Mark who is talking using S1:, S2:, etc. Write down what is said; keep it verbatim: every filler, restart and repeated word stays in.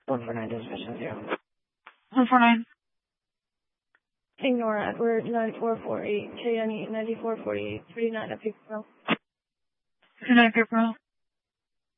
S1: one four nine division zero.
S2: one four nine.
S1: Ignore Edward nine four four eight, K N E ninety-four forty-eight, three nine at Peak Pro.
S2: three nine Peak Pro.